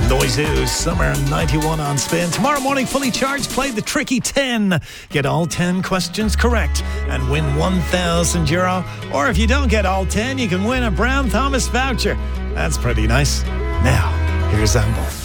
Noizu, Summer 91 on Spin. Tomorrow morning, fully charged, play the tricky 10. Get all 10 questions correct and win €1,000. Or if you don't get all 10, you can win a Brown Thomas voucher. That's pretty nice. Now, here's Amble.